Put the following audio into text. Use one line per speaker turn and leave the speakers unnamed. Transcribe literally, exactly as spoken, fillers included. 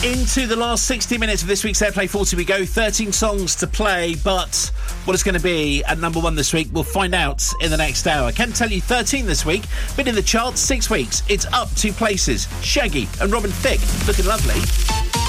Into the last sixty minutes of this week's Airplay forty we go. thirteen songs to play, but what it's going to be at number one this week, we'll find out in the next hour. Can tell you thirteen this week, been in the charts six weeks. It's up two places. Shaggy and Robin Thicke, looking lovely.